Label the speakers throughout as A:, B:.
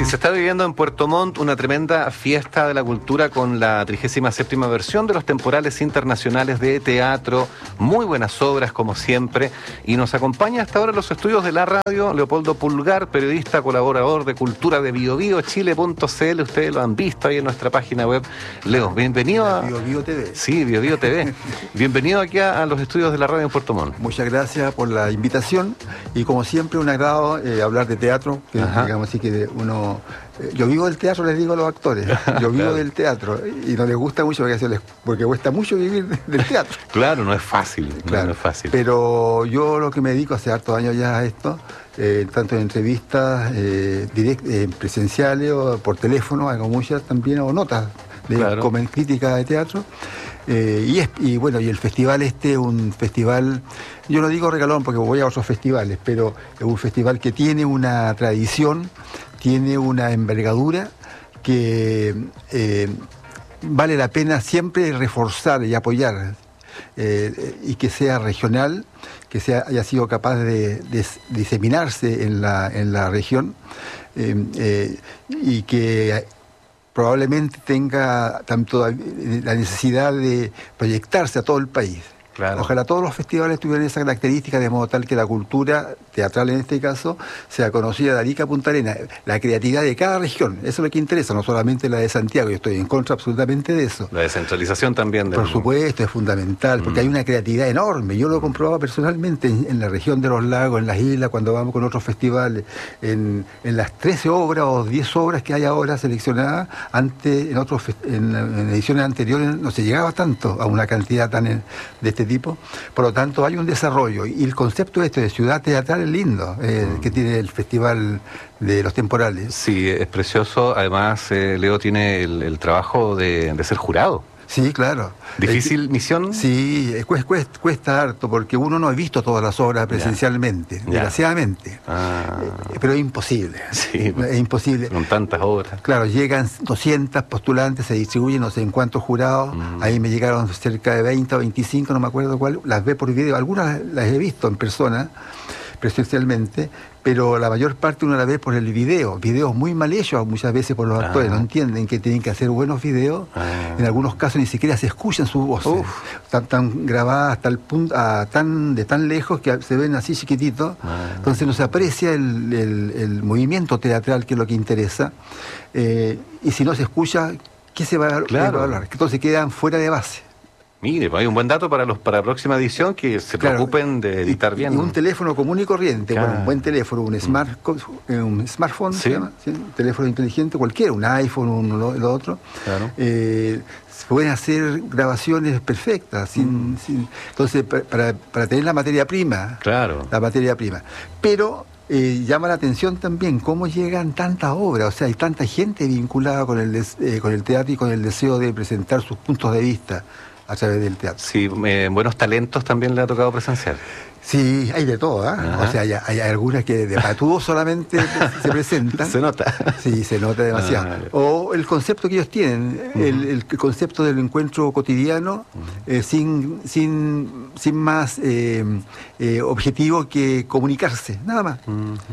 A: Si se está viviendo en Puerto Montt una tremenda fiesta de la cultura con la 37ª versión de los temporales internacionales de teatro, muy buenas obras como siempre, y nos acompaña hasta ahora en los estudios de la radio Leopoldo Pulgar, periodista colaborador de cultura de BioBioChile.cl. Ustedes lo han visto ahí en nuestra página web. Leo, bienvenido a
B: BioBio TV.
A: Sí, BioBio TV. Bienvenido aquí a los estudios de la radio en Puerto Montt.
B: Muchas gracias por la invitación y como siempre un agrado hablar de teatro, que digamos así que uno... yo vivo del teatro, les digo a los actores, yo vivo
A: Claro.
B: del teatro y no les gusta mucho porque cuesta mucho vivir del teatro.
A: Claro, no es fácil,
B: Claro,
A: no es fácil.
B: Pero yo lo que me dedico hace hartos años ya a esto, tanto en entrevistas presenciales o por teléfono, hago muchas también, o notas como en crítica de teatro. Y bueno, y el festival un festival, yo no digo regalón porque voy a otros festivales, pero es un festival que tiene una tradición, tiene una envergadura que vale la pena siempre reforzar y apoyar, y que sea regional, que haya sido capaz de diseminarse en la región, y que probablemente tenga tanto la necesidad de proyectarse a todo el país.
A: Claro.
B: Ojalá todos los festivales tuvieran esa característica, de modo tal que la cultura teatral en este caso sea conocida de Arica a Punta Arenas, la creatividad de cada región, eso es lo que interesa, no solamente la de Santiago. Yo estoy en contra absolutamente de eso.
A: La descentralización también.
B: Por supuesto, es fundamental, porque hay una creatividad enorme. Yo lo he comprobado personalmente en la región de los lagos, en las islas, cuando vamos con otros festivales, en las 13 obras o 10 obras que hay ahora seleccionadas, antes en ediciones anteriores no se llegaba tanto a una cantidad tan de este tipo. Por lo tanto, hay un desarrollo, y el concepto de ciudad teatral es lindo, que tiene el Festival de los Temporales.
A: Sí, es precioso. Además, Leo tiene el trabajo de ser jurado.
B: Sí, claro.
A: ¿Difícil misión?
B: Sí, cuesta harto, porque uno no ha visto todas las obras presencialmente, desgraciadamente. Pero es imposible.
A: Sí,
B: es imposible.
A: Con tantas obras.
B: Claro, llegan 200 postulantes, se distribuyen no sé en cuántos jurados. Ahí me llegaron cerca de 20 o 25, no me acuerdo cuál. Las ve por video, algunas las he visto en persona, presencialmente, pero la mayor parte uno la ve por el video. Videos muy mal hechos muchas veces por los actores, no entienden que tienen que hacer buenos videos. En algunos casos ni siquiera se escuchan sus voces. Están grabadas hasta el punto, de tan lejos que se ven así chiquititos. Entonces no se aprecia el movimiento teatral, que es lo que interesa. Y si no se escucha, ¿qué se va a hablar? Entonces quedan fuera de base.
A: Mire, hay un buen dato para la próxima edición, que se preocupen de editar bien.
B: Y un teléfono común y corriente, bueno, un buen teléfono, un smartphone, ¿sí? Se llama, ¿sí? Un teléfono inteligente, cualquiera, un iPhone, lo otro. Claro. Se pueden hacer grabaciones perfectas, entonces, para tener la materia prima.
A: Claro.
B: La materia prima. Pero llama la atención también cómo llegan tantas obras, o sea, hay tanta gente vinculada con el teatro y con el deseo de presentar sus puntos de vista a través del teatro.
A: Sí, buenos talentos también le ha tocado presenciar.
B: Sí, hay de todo, O sea, hay algunas que de patudo solamente se presentan.
A: Se nota.
B: Sí, se nota demasiado. O el concepto que ellos tienen, el concepto del encuentro cotidiano, sin más objetivo que comunicarse, nada más.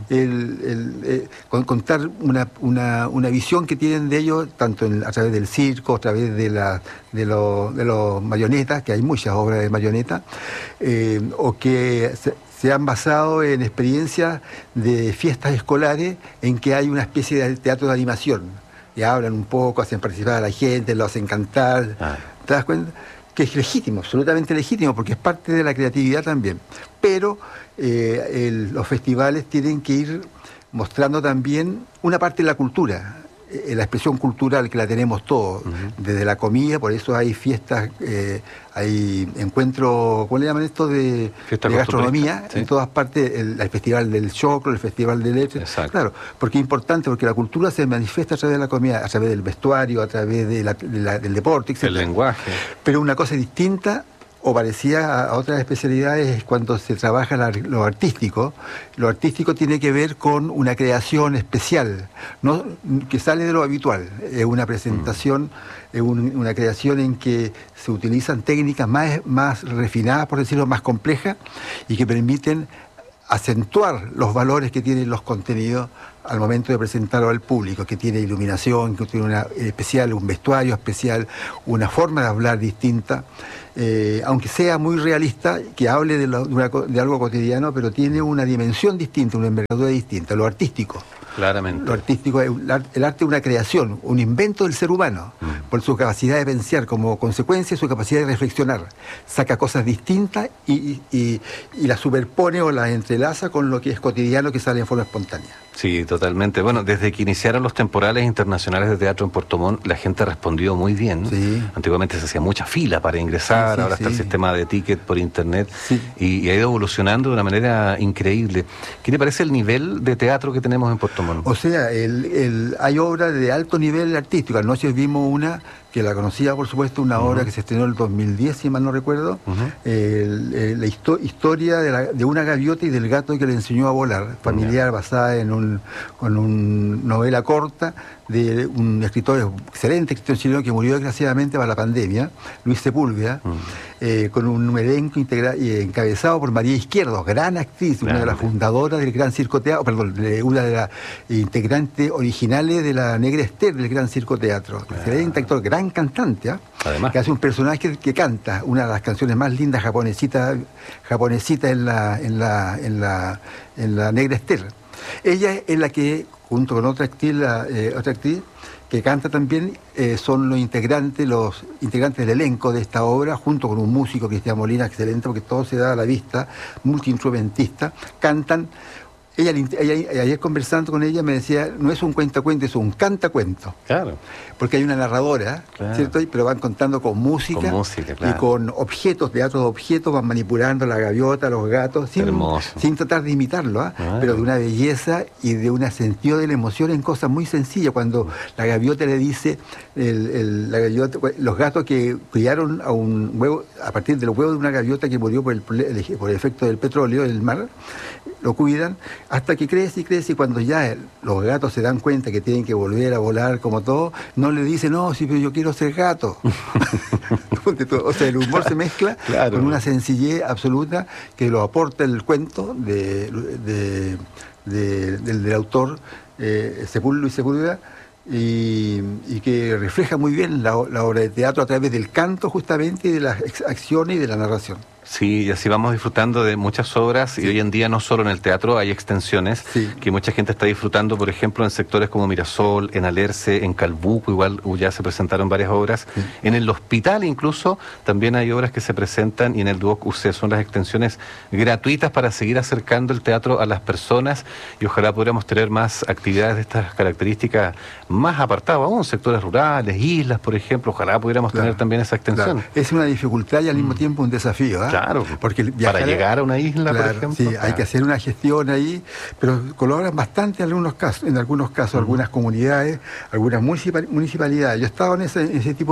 B: Contar una visión que tienen de ellos, tanto a través del circo, a través de los marionetas, que hay muchas obras de marionetas, o que se han basado en experiencias de fiestas escolares en que hay una especie de teatro de animación. Y hablan un poco, hacen participar a la gente, lo hacen cantar. ¿Te das cuenta? Que es legítimo, absolutamente legítimo, porque es parte de la creatividad también. Pero los festivales tienen que ir mostrando también una parte de la cultura. La expresión cultural, que la tenemos todos, desde la comida, por eso hay fiestas, hay encuentros, ¿cómo le llaman esto? De gastronomía, en todas partes, el Festival del Choclo, el Festival de Leche. Claro, porque es importante, porque la cultura se manifiesta a través de la comida, a través del vestuario, a través del deporte, etc.
A: El lenguaje.
B: Pero una cosa distinta, o parecía a otras especialidades, cuando se trabaja lo artístico. Lo artístico tiene que ver con una creación especial, ¿no? Que sale de lo habitual. Es una presentación, una creación en que se utilizan técnicas más refinadas, por decirlo, más complejas, y que permiten acentuar los valores que tienen los contenidos al momento de presentarlo al público, que tiene iluminación, que tiene una especial, un vestuario especial, una forma de hablar distinta, aunque sea muy realista, que hable de algo cotidiano, pero tiene una dimensión distinta, una envergadura distinta, lo artístico.
A: Claramente.
B: Lo artístico, el arte es una creación, un invento del ser humano, por su capacidad de pensar, como consecuencia de su capacidad de reflexionar. Saca cosas distintas y las superpone o las entrelaza con lo que es cotidiano, que sale en forma espontánea.
A: Sí, totalmente. Bueno, desde que iniciaron los temporales internacionales de teatro en Puerto Montt, la gente ha respondido muy bien.
B: Sí.
A: Antiguamente se hacía mucha fila para ingresar, ahora está el sistema de ticket por internet y ha ido evolucionando de una manera increíble. ¿Qué te parece el nivel de teatro que tenemos en Puerto Montt?
B: O sea, hay obras de alto nivel artístico. Anoche vimos una que la conocía, por supuesto, una obra que se estrenó en el 2010, si mal no recuerdo, la historia de una gaviota y del gato que le enseñó a volar, familiar, basada en una novela corta de un escritor, excelente escritor chileno que murió desgraciadamente para la pandemia, Luis Sepúlveda, con un elenco encabezado por María Izquierdo, gran actriz, una de las fundadoras del Gran Circo Teatro, perdón, una de las integrantes originales de la Negra Ester del Gran Circo Teatro. Excelente actor, gran cantante,
A: además,
B: que hace un personaje que canta una de las canciones más lindas japonesita en la Negra Ester. Ella es la que, junto con otra actriz que canta también, son los integrantes del elenco de esta obra, junto con un músico, Cristian Molina, excelente, porque todo se da a la vista, multiinstrumentista, cantan. Ayer conversando con ella me decía, no es un cuentacuento, es un cantacuento.
A: Claro.
B: Porque hay una narradora, ¿cierto? Pero van contando con música,
A: claro,
B: y con objetos, teatro de objetos, van manipulando la gaviota, los gatos, sin tratar de imitarlo, pero de una belleza y de un sentido de la emoción en cosas muy sencillas. Cuando la gaviota le dice, los gatos que criaron a un huevo, a partir del huevo de una gaviota que murió por el efecto del petróleo del mar, lo cuidan hasta que crece y crece, y cuando ya los gatos se dan cuenta que tienen que volver a volar como todo, no le dicen, no, sí, pero yo quiero ser gato. O sea, el humor se mezcla con una sencillez absoluta que lo aporta el cuento del autor Luis Sepúlveda, y que refleja muy bien la obra de teatro a través del canto, justamente, y de las acciones y de la narración.
A: Sí, y así vamos disfrutando de muchas obras, y hoy en día no solo en el teatro, hay extensiones que mucha gente está disfrutando, por ejemplo, en sectores como Mirasol, en Alerce, en Calbuco, igual ya se presentaron varias obras. En el hospital incluso también hay obras que se presentan, y en el Duoc UC son las extensiones gratuitas para seguir acercando el teatro a las personas, y ojalá pudiéramos tener más actividades de estas características más apartadas aún, sectores rurales, islas, por ejemplo, ojalá pudiéramos tener también esa extensión.
B: Claro. Es una dificultad y al mismo tiempo un desafío,
A: Claro,
B: porque
A: para llegar a una isla, por ejemplo.
B: Sí, hay que hacer una gestión ahí, pero colaboran bastante en algunos casos, algunas comunidades, algunas municipalidades. Yo he estado en ese tipo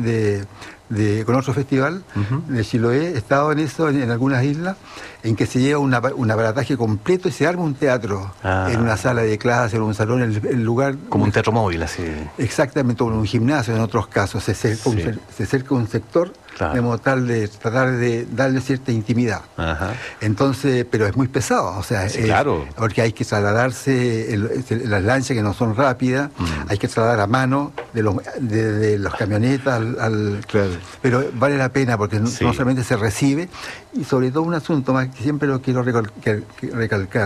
B: con otro festival de Chiloé, he estado en eso, en algunas islas, en que se lleva un aparataje completo y se arma un teatro en una sala de clase, en un salón, en el lugar.
A: Como un teatro móvil, así.
B: Exactamente, como un gimnasio en otros casos. Se cerca un sector, de modo tal de tratar de darle cierta intimidad. Entonces, pero es muy pesado, o sea, porque hay que trasladarse, las lanchas que no son rápidas, hay que trasladar a mano de las camionetas pero vale la pena, porque no solamente se recibe, y sobre todo un asunto más que siempre lo quiero recalcar,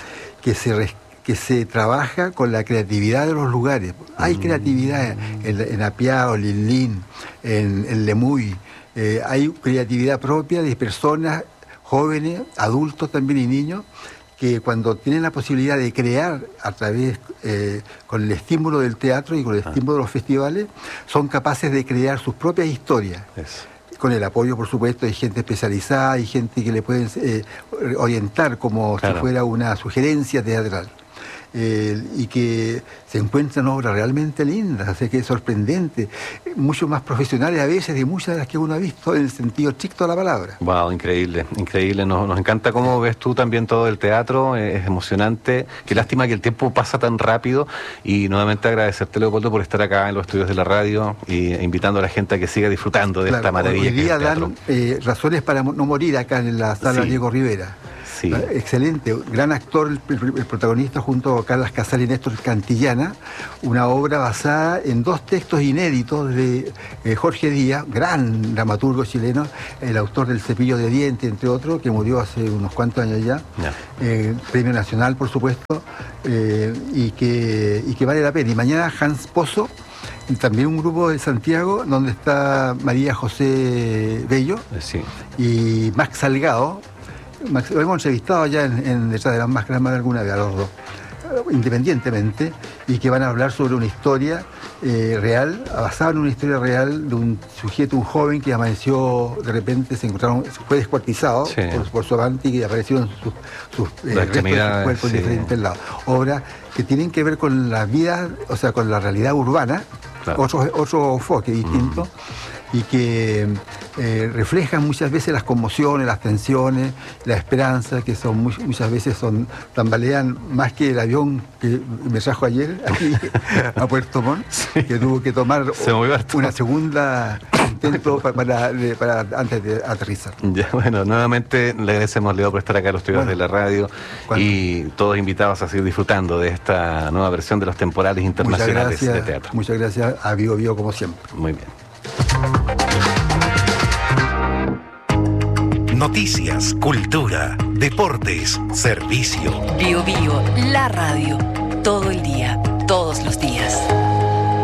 B: que se trabaja con la creatividad de los lugares. Hay creatividad en Apiao, en Linlin, en Lemuy. Hay creatividad propia de personas jóvenes, adultos también y niños, que cuando tienen la posibilidad de crear a través, con el estímulo del teatro y con el estímulo de los festivales, son capaces de crear sus propias historias. Con el apoyo, por supuesto, de gente especializada y gente que le pueden orientar como si fuera una sugerencia teatral. Y que se encuentran obras realmente lindas, así que es sorprendente, mucho más profesionales a veces de muchas de las que uno ha visto en el sentido estricto de la palabra.
A: Wow, increíble, increíble, nos encanta cómo ves tú también todo el teatro, es emocionante, qué lástima que el tiempo pasa tan rápido, y nuevamente agradecerte, Leopoldo, por estar acá en los estudios de la radio y invitando a la gente a que siga disfrutando de esta maravilla.
B: Hoy día dan razones para no morir acá en la sala Diego Rivera.
A: Sí.
B: Excelente, gran actor, el protagonista junto a Carlas Casal y Néstor Cantillana, una obra basada en 2 textos inéditos de Jorge Díaz, gran dramaturgo chileno, el autor del Cepillo de Dientes, entre otros, que murió hace unos cuantos años ya, premio nacional, por supuesto, y que vale la pena. Y mañana Hans Pozo, también un grupo de Santiago, donde está María José Bello y Max Salgado. Lo hemos entrevistado ya en Detrás de las Máscaras más de alguna vez a los dos, independientemente, y que van a hablar sobre una historia real, basada en una historia real de un sujeto, un joven que amaneció, de repente fue descuartizado por su amante, y que aparecieron sus restos de su cuerpo en diferentes lados. Obras que tienen que ver con la vida, o sea, con la realidad urbana, otro enfoque distinto, y que reflejan muchas veces las conmociones, las tensiones, la esperanza, que son muchas veces tambalean más que el avión que me trajo ayer aquí a Puerto Montt, que tuvo que tomar una segunda intento para antes de aterrizar.
A: Ya, bueno, nuevamente le agradecemos, Leo, por estar acá a los estudios de la radio, y todos invitados a seguir disfrutando de esta nueva versión de los temporales internacionales de teatro.
B: Muchas gracias a Bio Bio, como siempre.
A: Muy bien.
C: Noticias, cultura, deportes, servicio.
D: Bio Bio, la radio. Todo el día, todos los días.